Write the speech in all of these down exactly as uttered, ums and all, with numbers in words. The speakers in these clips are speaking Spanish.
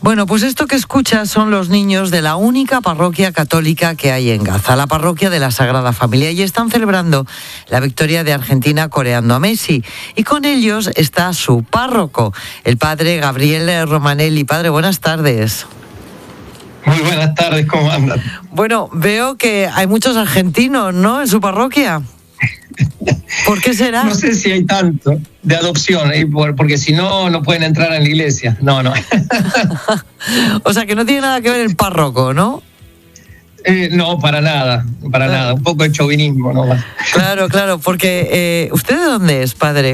Bueno, pues esto que escuchas son los niños de la única parroquia católica que hay en Gaza, la parroquia de la Sagrada Familia, y están celebrando la victoria de Argentina coreando a Messi. Y con ellos está su párroco, el padre Gabriel Romanelli. Padre, buenas tardes. Muy buenas tardes, ¿cómo andan? Bueno, veo que hay muchos argentinos, ¿no?, en su parroquia. ¿Por qué será? No sé si hay tanto de adopción, ¿eh? Porque si no, no pueden entrar en la iglesia. No, no. O sea, que no tiene nada que ver el párroco, ¿no? Eh, no, para nada, para ah. nada. Un poco de chauvinismo, ¿no? Claro, claro, porque eh, ¿usted de dónde es, padre?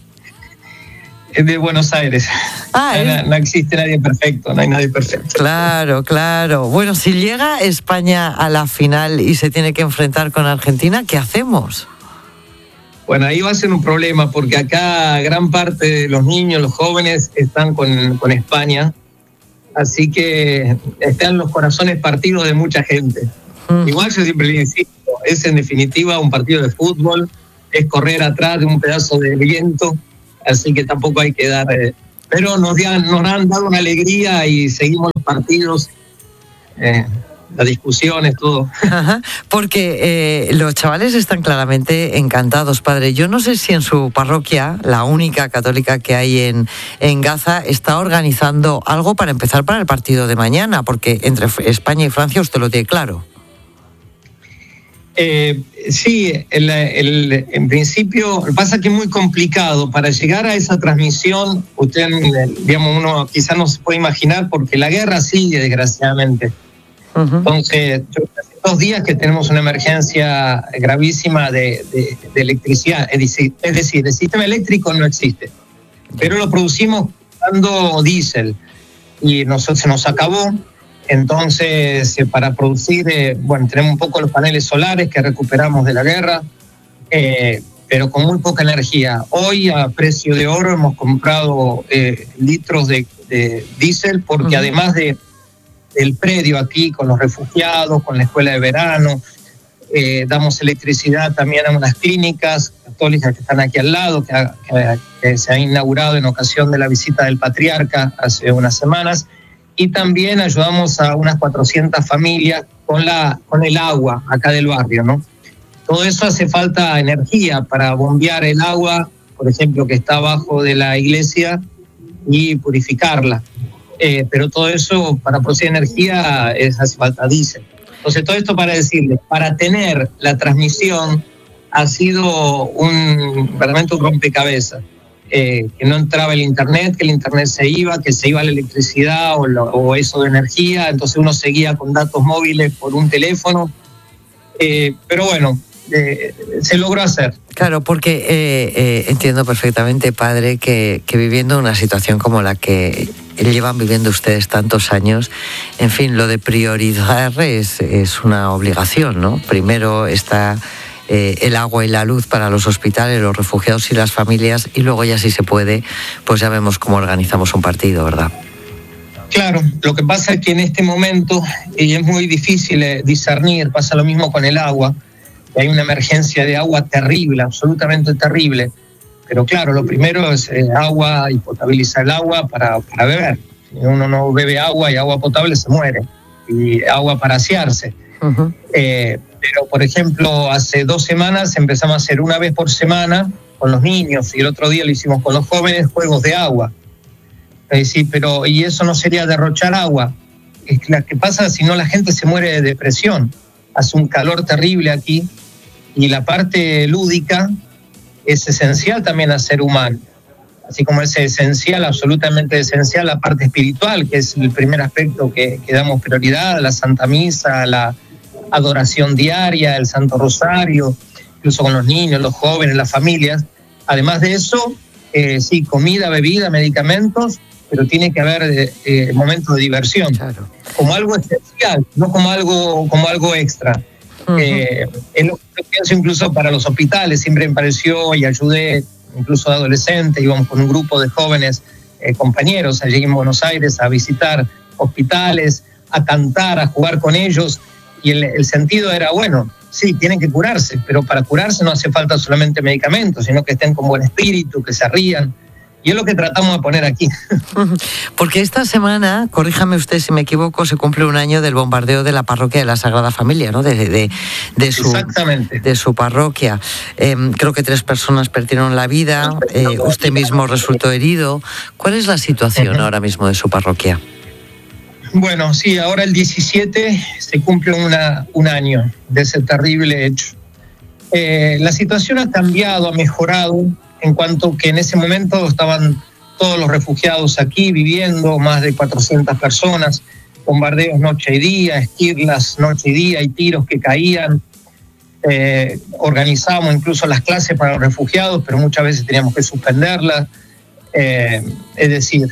De Buenos Aires. Ah, no, no existe nadie perfecto, no hay nadie perfecto. Claro, claro. Bueno, si llega España a la final y se tiene que enfrentar con Argentina, ¿qué hacemos? Bueno, ahí va a ser un problema, porque acá gran parte de los niños, los jóvenes, están con, con España, así que están los corazones partidos de mucha gente. Mm. Igual yo siempre le insisto, es en definitiva un partido de fútbol, es correr atrás de un pedazo de viento, así que tampoco hay que dar... Eh, pero nos, dan, nos han dado una alegría y seguimos los partidos... Eh, las discusiones, todo. Ajá, porque eh, los chavales están claramente encantados, padre. Yo no sé si en su parroquia, la única católica que hay en, en Gaza, está organizando algo para empezar para el partido de mañana, porque entre España y Francia usted lo tiene claro. Eh, sí, el, el, en principio, pasa que es muy complicado. Para llegar a esa transmisión, usted, digamos, uno quizás no se puede imaginar, porque la guerra sigue, desgraciadamente. Entonces, hace dos días que tenemos una emergencia gravísima de, de, de electricidad, es decir, es decir, el sistema eléctrico no existe, pero lo producimos usando diésel y nosotros, se nos acabó. Entonces, eh, para producir, eh, bueno, tenemos un poco los paneles solares que recuperamos de la guerra, eh, pero con muy poca energía. Hoy, a precio de oro, hemos comprado eh, litros de, de diésel, porque uh-huh. además de el predio aquí con los refugiados, con la escuela de verano, eh, damos electricidad también a unas clínicas católicas que están aquí al lado, que, que, que se ha inaugurado en ocasión de la visita del patriarca hace unas semanas, y también ayudamos a unas cuatrocientas familias con, la, con el agua acá del barrio, ¿no? Todo eso hace falta energía para bombear el agua, por ejemplo, que está abajo de la iglesia, y purificarla. Eh, pero todo eso, para producir energía, es, hace falta diésel. Entonces, todo esto para decirles, para tener la transmisión ha sido un realmente un rompecabezas. Eh, que no entraba el internet, que el internet se iba, que se iba la electricidad o, lo, o eso de energía, entonces uno seguía con datos móviles por un teléfono. Eh, pero bueno, eh, se logró hacer. Claro, porque eh, eh, entiendo perfectamente, padre, que, que viviendo una situación como la que llevan viviendo ustedes tantos años, en fin, lo de priorizar es, es una obligación, ¿no? Primero está eh, el agua y la luz para los hospitales, los refugiados y las familias, y luego ya si se puede, pues ya vemos cómo organizamos un partido, ¿verdad? Claro, lo que pasa es que en este momento, y es muy difícil eh, discernir, pasa lo mismo con el agua, hay una emergencia de agua terrible, absolutamente terrible. Pero claro, lo primero es eh, agua y potabilizar el agua para, para beber. Si uno no bebe agua y agua potable, se muere. Y agua para asearse. Uh-huh. Eh, pero, por ejemplo, hace dos semanas empezamos a hacer una vez por semana con los niños, y el otro día lo hicimos con los jóvenes, juegos de agua. Es decir, pero, ¿y eso no sería derrochar agua? Es que lo que pasa, si no la gente se muere de depresión. Hace un calor terrible aquí, y la parte lúdica es esencial también al ser humano, así como es esencial, absolutamente esencial, la parte espiritual, que es el primer aspecto que, que damos prioridad, la Santa Misa, la adoración diaria, el Santo Rosario, incluso con los niños, los jóvenes, las familias. Además de eso, eh, sí, comida, bebida, medicamentos, pero tiene que haber eh, eh, momentos de diversión, claro, como algo esencial, no como algo, como algo extra. Uh-huh. Eh, es lo que pienso incluso para los hospitales. Siempre me pareció, y ayudé incluso de adolescente, íbamos con un grupo de jóvenes eh, compañeros allí en Buenos Aires a visitar hospitales, a cantar, a jugar con ellos, y el, el sentido era, bueno, sí, tienen que curarse, pero para curarse no hace falta solamente medicamentos, sino que estén con buen espíritu, que se rían, Y es lo que tratamos de poner aquí. Porque esta semana, corríjame usted si me equivoco, se cumple un año del bombardeo de la parroquia de la Sagrada Familia, ¿no? De, de, de, su, Exactamente. de su parroquia. Eh, creo que tres personas perdieron la vida, eh, usted mismo resultó herido. ¿Cuál es la situación ahora mismo de su parroquia? Bueno, sí, ahora el diecisiete se cumple una, un año de ese terrible hecho. Eh, la situación ha cambiado, ha mejorado, en cuanto que en ese momento estaban todos los refugiados aquí viviendo, más de cuatrocientas personas, bombardeos noche y día, esquirlas noche y día y tiros que caían. Eh, organizábamos incluso las clases para los refugiados, pero muchas veces teníamos que suspenderlas. Eh, es decir,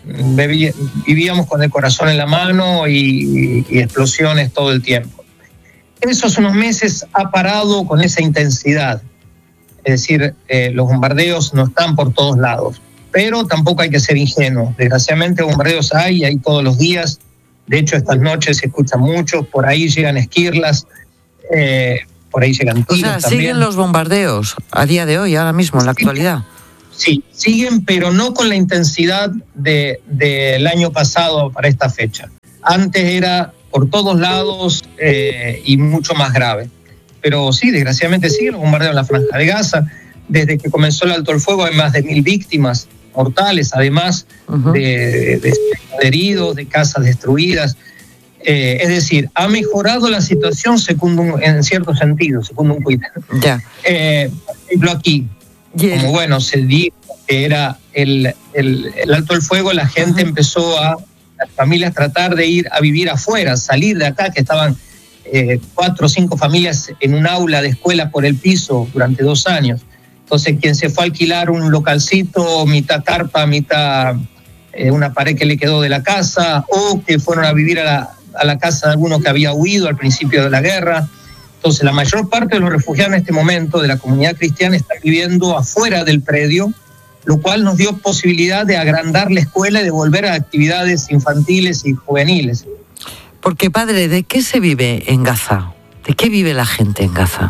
vivíamos con el corazón en la mano y, y explosiones todo el tiempo. Esos unos meses ha parado con esa intensidad. Es decir, eh, los bombardeos no están por todos lados, pero tampoco hay que ser ingenuos. Desgraciadamente bombardeos hay, hay todos los días. De hecho, estas noches se escuchan muchos, por ahí llegan esquirlas, eh, por ahí llegan tiros. O sea, también. ¿siguen los bombardeos a día de hoy, ahora mismo, en la actualidad? Sí, siguen, pero no con la intensidad de, del año pasado para esta fecha. Antes era por todos lados eh, y mucho más grave. Pero sí, desgraciadamente siguen los bombardeos en la Franja de Gaza. Desde que comenzó el alto el fuego hay más de mil víctimas mortales, además uh-huh. de, de, de heridos, de casas destruidas. Eh, es decir, ha mejorado la situación segundo, en cierto sentido, segundo un tuit. Ya. Eh, por ejemplo, aquí, yeah. como bueno, se dijo que era el, el, el alto el fuego, la gente uh-huh. empezó a, las familias, tratar de ir a vivir afuera, salir de acá, que estaban eh, cuatro o cinco familias en un aula de escuela por el piso durante dos años. Entonces, quien se fue a alquilar un localcito, mitad carpa, mitad eh, una pared que le quedó de la casa, o que fueron a vivir a la, a la casa de alguno que había huido al principio de la guerra. Entonces, la mayor parte de los refugiados en este momento de la comunidad cristiana están viviendo afuera del predio, lo cual nos dio posibilidad de agrandar la escuela y de volver a actividades infantiles y juveniles. Porque, padre, ¿de qué se vive en Gaza? ¿De qué vive la gente en Gaza?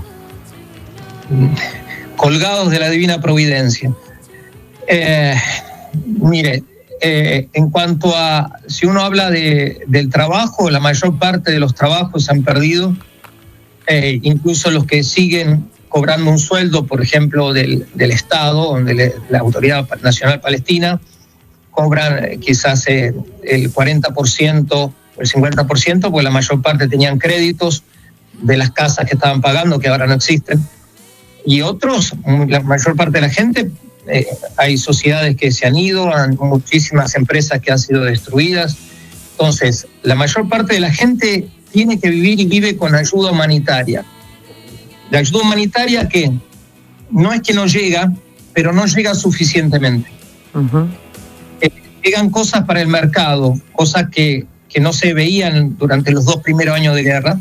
Colgados de la divina providencia. Eh, mire, eh, en cuanto a, si uno habla de, del trabajo, la mayor parte de los trabajos se han perdido, eh, incluso los que siguen cobrando un sueldo, por ejemplo, del, del Estado, donde le, la Autoridad Nacional Palestina, cobran eh, quizás eh, el cuarenta por ciento, el cincuenta por ciento, porque la mayor parte tenían créditos de las casas que estaban pagando, que ahora no existen. Y otros, la mayor parte de la gente, eh, hay sociedades que se han ido, hay muchísimas empresas que han sido destruidas. Entonces, la mayor parte de la gente tiene que vivir y vive con ayuda humanitaria. La ayuda humanitaria que no es que no llega, pero no llega suficientemente. Uh-huh. Eh, llegan cosas para el mercado, cosas que, que no se veían durante los dos primeros años de guerra,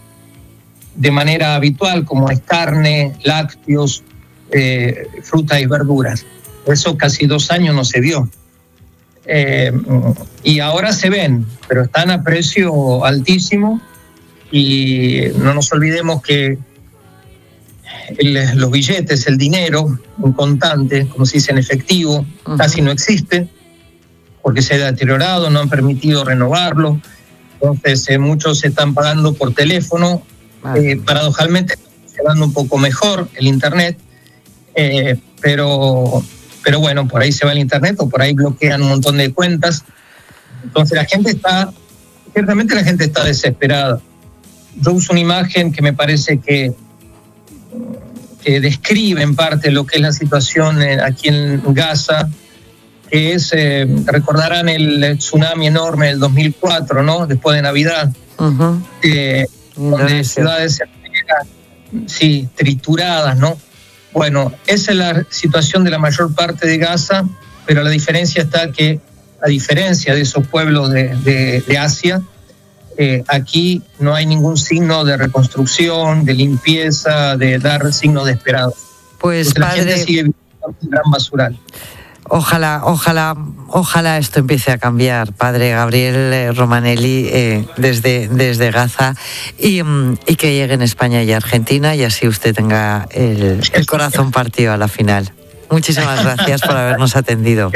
de manera habitual, como es carne, lácteos, eh, frutas y verduras. Eso casi dos años no se vio. Eh, y ahora se ven, pero están a precio altísimo, y no nos olvidemos que el, los billetes, el dinero, un contante, como se dice en efectivo, uh-huh. casi no existe, porque se ha deteriorado, no han permitido renovarlo. Entonces eh, muchos se están pagando por teléfono. Eh, paradojalmente se va un poco mejor el internet, eh, pero, pero bueno, por ahí se va el internet o por ahí bloquean un montón de cuentas. Entonces la gente está, ciertamente la gente está desesperada. Yo uso una imagen que me parece que, que describe en parte lo que es la situación aquí en Gaza, que es, eh, recordarán el tsunami enorme del dos mil cuatro, ¿no? Después de Navidad. Uh-huh. Eh, donde ciudades sí, trituradas, ¿no? Bueno, esa es la situación de la mayor parte de Gaza, pero la diferencia está que, a diferencia de esos pueblos de, de, de Asia, eh, aquí no hay ningún signo de reconstrucción, de limpieza, de dar signos de esperanza. Pues Entonces, padre, la gente sigue viviendo un gran basural. Ojalá, ojalá, ojalá esto empiece a cambiar, padre Gabriel Romanelli, eh, desde, desde Gaza, y, y que llegue en España y Argentina, y así usted tenga el, el corazón partido a la final. Muchísimas gracias por habernos atendido.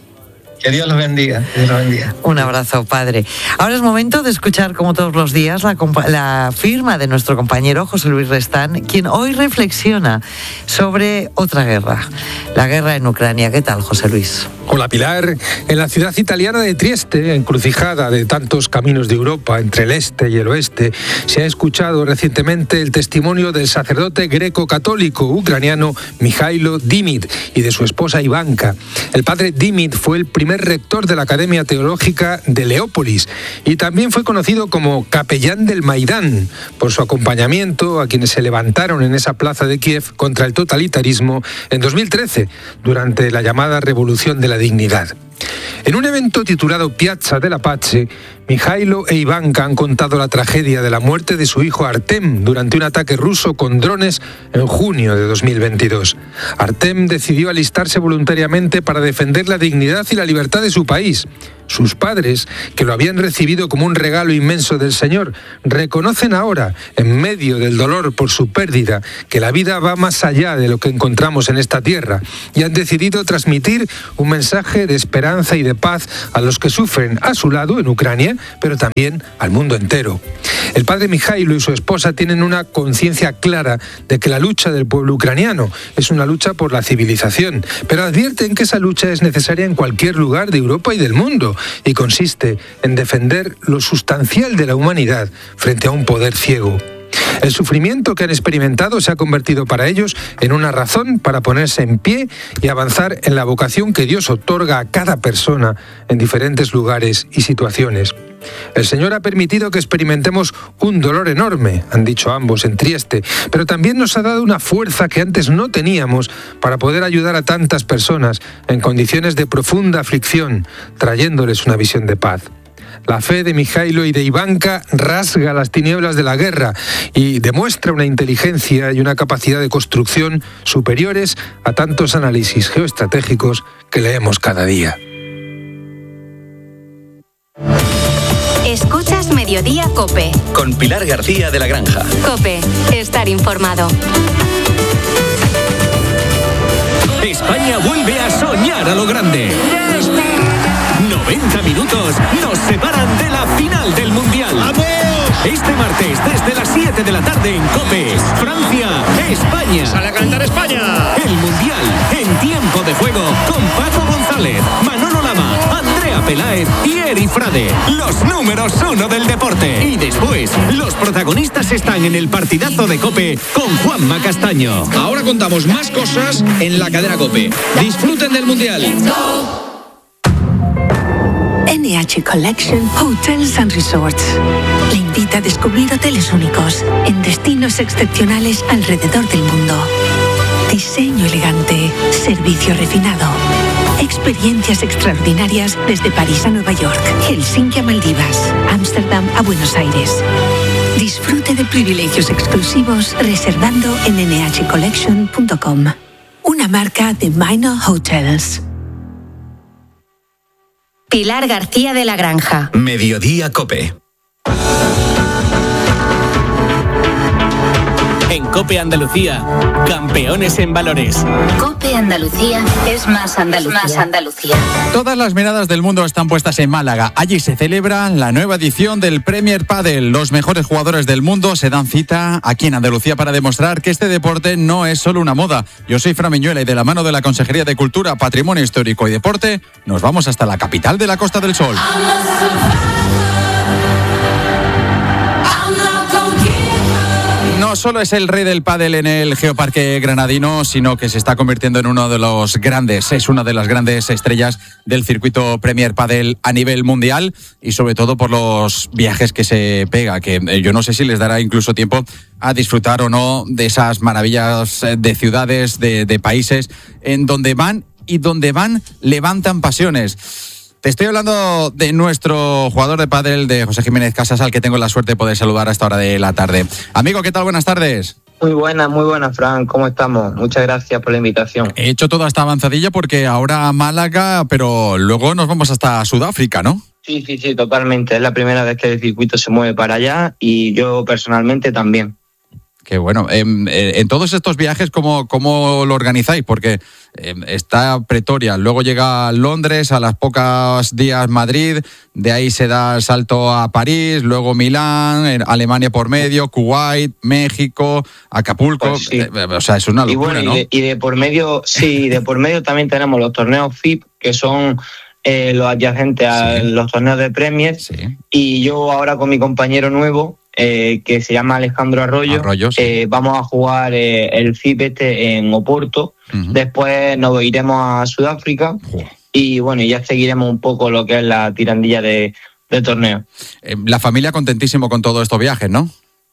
Que Dios los bendiga, que Dios los bendiga. Un abrazo, padre. Ahora es momento de escuchar, como todos los días, la, la firma de nuestro compañero José Luis Restán, quien hoy reflexiona sobre otra guerra, la guerra en Ucrania. ¿Qué tal, José Luis? Hola, Pilar. En la ciudad italiana de Trieste, encrucijada de tantos caminos de Europa entre el este y el oeste, se ha escuchado recientemente el testimonio del sacerdote greco-católico ucraniano Mijailo Dimit y de su esposa Ivanka. El padre Dimit fue el primer rector de la Academia Teológica de Leópolis y también fue conocido como capellán del Maidán por su acompañamiento a quienes se levantaron en esa plaza de Kiev contra el totalitarismo en dos mil trece, durante la llamada Revolución de la Dignidad. En un evento titulado Piazza della Pace, Mijailo e Ivanka han contado la tragedia de la muerte de su hijo Artem durante un ataque ruso con drones en junio de dos mil veintidós. Artem decidió alistarse voluntariamente para defender la dignidad y la libertad de su país. Sus padres, que lo habían recibido como un regalo inmenso del Señor, reconocen ahora, en medio del dolor por su pérdida, que la vida va más allá de lo que encontramos en esta tierra y han decidido transmitir un mensaje de esperanza y de paz a los que sufren a su lado en Ucrania, pero también al mundo entero. El padre Mijailo y su esposa tienen una conciencia clara de que la lucha del pueblo ucraniano es una lucha por la civilización, pero advierten que esa lucha es necesaria en cualquier lugar de Europa y del mundo y consiste en defender lo sustancial de la humanidad frente a un poder ciego. El sufrimiento que han experimentado se ha convertido para ellos en una razón para ponerse en pie y avanzar en la vocación que Dios otorga a cada persona en diferentes lugares y situaciones. El Señor ha permitido que experimentemos un dolor enorme, han dicho ambos en Trieste, pero también nos ha dado una fuerza que antes no teníamos para poder ayudar a tantas personas en condiciones de profunda aflicción, trayéndoles una visión de paz. La fe de Mijailo y de Ivanka rasga las tinieblas de la guerra y demuestra una inteligencia y una capacidad de construcción superiores a tantos análisis geoestratégicos que leemos cada día. Escuchas Mediodía COPE. Con Pilar García de la Granja. COPE, estar informado. España vuelve a soñar a lo grande. noventa minutos nos separan de la final del Mundial. ¡Vamos! Este martes, desde las siete de la tarde en COPE, Francia, España. ¡Sale a calentar España! El Mundial en tiempo de juego con Paco González, Manolo Lama, Andrea Peláez y Eri Frade, los números uno del deporte. Y después, los protagonistas están en el partidazo de COPE con Juanma Castaño. Ahora contamos más cosas en la cadena COPE. Disfruten del Mundial. N H Collection Hotels and Resorts le invita a descubrir hoteles únicos en destinos excepcionales alrededor del mundo. Diseño elegante, servicio refinado, experiencias extraordinarias desde París a Nueva York, Helsinki a Maldivas, Ámsterdam a Buenos Aires. Disfrute de privilegios exclusivos reservando en N H collection punto com, una marca de Minor Hotels. Pilar García de la Granja. Mediodía COPE. En COPE Andalucía, campeones en valores. COPE Andalucía es más Andalucía. Más Andalucía. Todas las miradas del mundo están puestas en Málaga. Allí se celebra la nueva edición del Premier Padel. Los mejores jugadores del mundo se dan cita aquí en Andalucía para demostrar que este deporte no es solo una moda. Yo soy Fran Miñuela y de la mano de la Consejería de Cultura, Patrimonio Histórico y Deporte nos vamos hasta la capital de la Costa del Sol. No solo es el rey del pádel en el Geoparque granadino, sino que se está convirtiendo en uno de los grandes, es una de las grandes estrellas del circuito Premier Padel a nivel mundial y sobre todo por los viajes que se pega, que yo no sé si les dará incluso tiempo a disfrutar o no de esas maravillas de ciudades, de, de países en donde van y donde van levantan pasiones. Te estoy hablando de nuestro jugador de pádel, de José Jiménez Casas, al que tengo la suerte de poder saludar a esta hora de la tarde. Amigo, ¿qué tal? Buenas tardes. Muy buena, muy buena, Fran. ¿Cómo estamos? Muchas gracias por la invitación. He hecho toda esta avanzadilla porque ahora Málaga, pero luego nos vamos hasta Sudáfrica, ¿no? Sí, sí, sí, totalmente. Es la primera vez que el circuito se mueve para allá y yo personalmente también. Qué bueno. Eh, eh, en todos estos viajes, ¿cómo, cómo lo organizáis? Porque eh, está Pretoria, luego llega Londres, a las pocas días Madrid, de ahí se da el salto a París, luego Milán, Alemania por medio, Kuwait, México, Acapulco. Pues sí. eh, o sea, es una locura, y bueno, ¿no? Y de, y de por medio, sí, de por medio también tenemos los torneos F I P, que son eh, los adyacentes a Sí. los torneos de Premier. Sí. Y yo ahora con mi compañero nuevo, Eh, que se llama Alejandro Arroyo, Arroyo, sí. eh, vamos a jugar eh, el F I P este en Oporto, Uh-huh. después nos iremos a Sudáfrica Uf. y bueno, ya seguiremos un poco lo que es la tirandilla de, de torneo. Eh, la familia contentísimo con todos estos viajes, ¿no?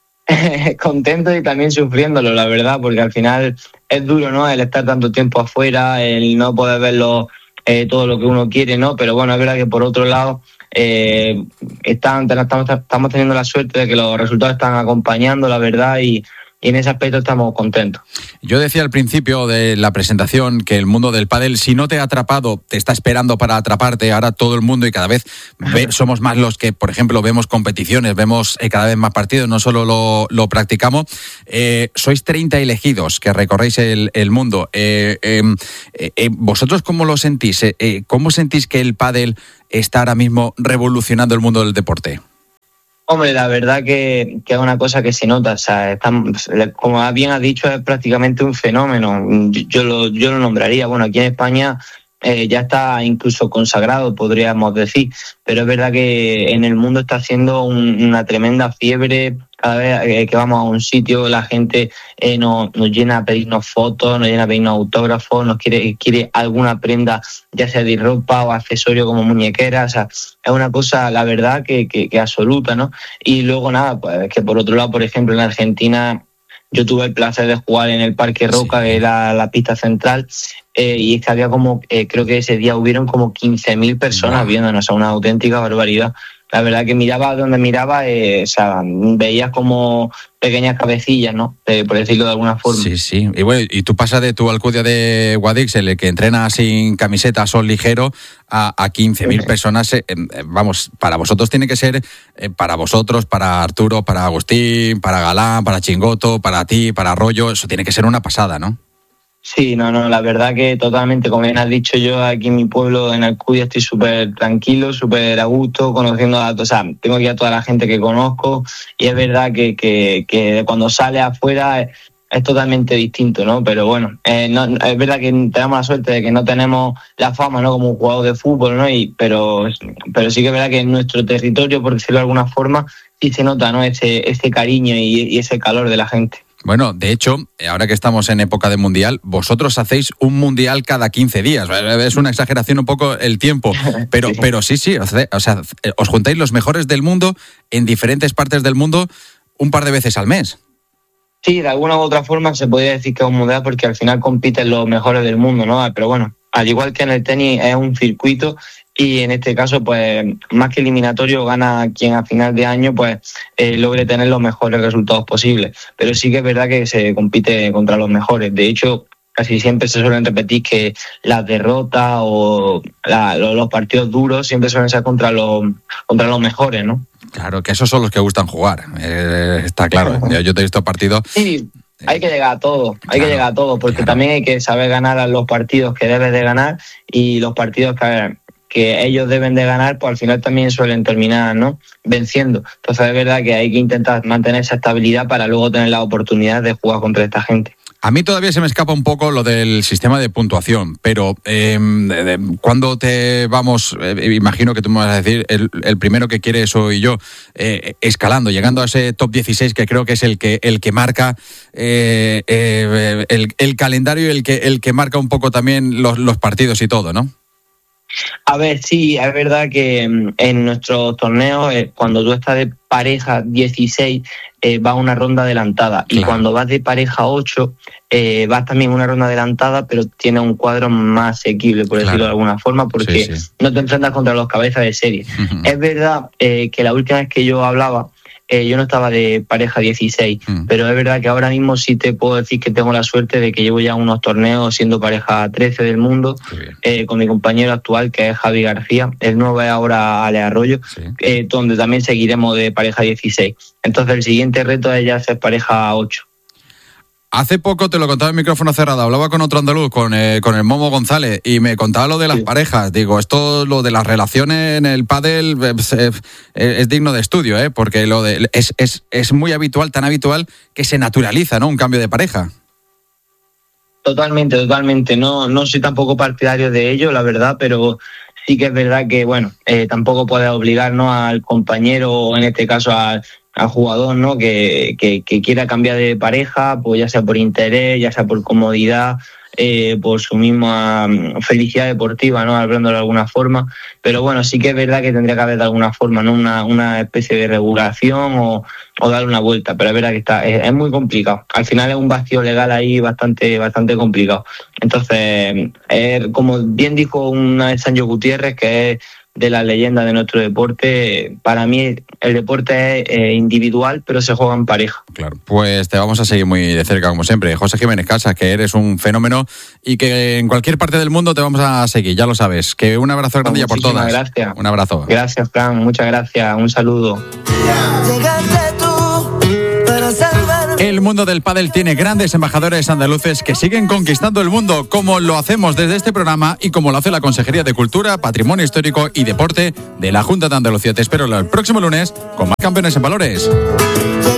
Contento y también sufriéndolo, la verdad, porque al final es duro, ¿no? El estar tanto tiempo afuera, el no poder verlo eh, todo lo que uno quiere, ¿no? Pero bueno, es verdad que por otro lado eh, están, estamos, estamos teniendo la suerte de que los resultados están acompañando, la verdad, y, y en ese aspecto estamos contentos. Yo decía al principio de la presentación que el mundo del pádel, si no te ha atrapado, te está esperando para atraparte. Ahora todo el mundo y cada vez ve, somos más los que, por ejemplo, vemos competiciones, vemos eh, cada vez más partidos, no solo lo, lo practicamos. Eh, sois treinta elegidos que recorréis el, el mundo. Eh, eh, eh, ¿Vosotros cómo lo sentís? Eh, eh, ¿Cómo sentís que el pádel está ahora mismo revolucionando el mundo del deporte? Hombre, la verdad que, que es una cosa que se nota, o sea, está, como bien has dicho, es prácticamente un fenómeno. Yo, yo, lo, yo lo nombraría, bueno, aquí en España eh, ya está incluso consagrado, podríamos decir, pero es verdad que en el mundo está haciendo un, una tremenda fiebre. Cada vez eh, que vamos a un sitio, la gente eh, nos, nos llena a pedirnos fotos, nos llena a pedirnos autógrafos, nos quiere, quiere alguna prenda, ya sea de ropa o accesorio como muñequera. O sea, es una cosa, la verdad, que, que, que absoluta, ¿no? Y luego nada, pues que por otro lado, por ejemplo, en Argentina yo tuve el placer de jugar en el Parque Roca, sí, que era la pista central, eh, y es que había como, eh, creo que ese día hubieron como quince mil personas wow. viéndonos, o sea, una auténtica barbaridad. La verdad que miraba donde miraba, eh, o sea, veías como pequeñas cabecillas, ¿no? Eh, por decirlo de alguna forma. Sí, sí. Y bueno, y tú pasas de tu Alcudia de Guadix, el que entrena sin camiseta, a sol ligero, a, a quince mil personas. Eh, vamos, para vosotros tiene que ser, eh, para vosotros, para Arturo, para Agustín, para Galán, para Chingoto, para ti, para Arroyo, eso tiene que ser una pasada, ¿no? Sí, no, no, la verdad que totalmente, como bien has dicho, yo aquí en mi pueblo, en Alcudia, estoy súper tranquilo, súper a gusto, conociendo a, o sea, tengo aquí a toda la gente que conozco, y es verdad que, que, que cuando sales afuera es, es totalmente distinto, ¿no? Pero bueno, eh, no, es verdad que tenemos la suerte de que no tenemos la fama, ¿no? Como un jugador de fútbol, ¿no? Y, pero, pero sí que es verdad que en nuestro territorio, por decirlo de alguna forma, sí se nota, ¿no? Ese, ese cariño y, y ese calor de la gente. Bueno, de hecho, ahora que estamos en época de mundial, vosotros hacéis un mundial cada quince días. Es una exageración un poco el tiempo, pero sí, pero sí, sí, o sea, os juntáis los mejores del mundo en diferentes partes del mundo un par de veces al mes. Sí, de alguna u otra forma se podría decir que es un mundial porque al final compiten los mejores del mundo, ¿no? Pero bueno, al igual que en el tenis es un circuito, y en este caso, pues, más que eliminatorio, gana quien a final de año, pues, eh, logre tener los mejores resultados posibles. Pero sí que es verdad que se compite contra los mejores. De hecho, casi siempre se suelen repetir que las derrotas o la, los partidos duros siempre suelen ser contra los, contra los mejores, ¿no? Claro, que esos son los que gustan jugar. Eh, está claro. Yo, yo te he visto partidos... Sí. Hay que llegar a todo, hay claro, que llegar a todo, porque claro. también hay que saber ganar a los partidos que debes de ganar, y los partidos que, que ellos deben de ganar, pues al final también suelen terminar, ¿no?, venciendo. Entonces es verdad que hay que intentar mantener esa estabilidad para luego tener la oportunidad de jugar contra esta gente. A mí todavía se me escapa un poco lo del sistema de puntuación, pero eh, cuando te vamos, eh, imagino que tú me vas a decir, el, el primero que quiere soy yo, eh, escalando, llegando a ese top dieciséis, que creo que es el que el que marca eh, eh, el, el calendario y el que, el que marca un poco también los, los partidos y todo, ¿no? A ver, sí, es verdad que en nuestros torneos, eh, cuando tú estás de pareja dieciséis, eh, vas a una ronda adelantada. Claro. Y cuando vas de pareja ocho, eh, vas también a una ronda adelantada, pero tienes un cuadro más asequible, por claro. decirlo de alguna forma, porque sí, sí. no te enfrentas contra los cabezas de serie. Uh-huh. Es verdad eh, que la última vez que yo hablaba, Eh, yo no estaba de pareja dieciséis, mm. pero es verdad que ahora mismo sí te puedo decir que tengo la suerte de que llevo ya unos torneos siendo pareja trece del mundo, eh, con mi compañero actual, que es Javi García. El nuevo es ahora Ale Arroyo, sí. eh, donde también seguiremos de pareja dieciséis. Entonces el siguiente reto es ya ser pareja ocho. Hace poco, te lo contaba en micrófono cerrado, hablaba con otro andaluz, con, eh, con el Momo González, y me contaba lo de las sí. parejas. Digo, esto, lo de las relaciones en el pádel es, es, es digno de estudio, ¿eh? Porque lo de, es, es, es muy habitual, tan habitual, que se naturaliza, ¿no? Un cambio de pareja. Totalmente, totalmente. No, no soy tampoco partidario de ello, la verdad, pero sí que es verdad que, bueno, eh, tampoco puedes obligarnos al compañero, o en este caso al, al jugador, ¿no? Que, que, que quiera cambiar de pareja, pues ya sea por interés, ya sea por comodidad, eh, por su misma felicidad deportiva, ¿no? Hablando de alguna forma. Pero bueno, sí que es verdad que tendría que haber de alguna forma, ¿no? Una, una especie de regulación o, o darle una vuelta, pero es verdad que está, es, es muy complicado. Al final es un vacío legal ahí bastante, bastante complicado. Entonces, es, como bien dijo una vez Sancho Gutiérrez, que es de la leyenda de nuestro deporte, para mí el deporte es eh, individual, pero se juega en pareja. Claro, pues te vamos a seguir muy de cerca, como siempre. José Jiménez Casas, que eres un fenómeno y que en cualquier parte del mundo te vamos a seguir, ya lo sabes. Que un abrazo grande ya por todas. Gracias. Un abrazo. Gracias, Fran, muchas gracias, un saludo. El mundo del pádel tiene grandes embajadores andaluces que siguen conquistando el mundo, como lo hacemos desde este programa y como lo hace la Consejería de Cultura, Patrimonio Histórico y Deporte de la Junta de Andalucía. Te espero el próximo lunes con más Campeones en Valores.